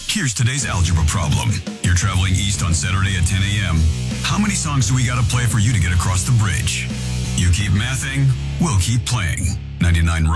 Here's today's algebra problem. You're traveling east on Saturday at 10 a.m. How many songs do we gotta play for you to get across the bridge? You keep mathing, we'll keep playing. 99